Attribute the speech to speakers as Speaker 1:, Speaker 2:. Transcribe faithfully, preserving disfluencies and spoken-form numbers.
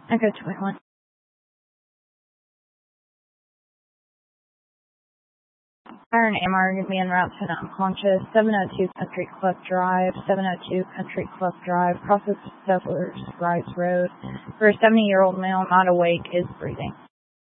Speaker 1: Echo twenty-one. Fire and Amar are going to be en route to an unconscious. seven oh two Country Club Drive. seven oh two Country Club Drive. Crosses Settlers Rise Road. For a seventy-year-old male not awake, is breathing.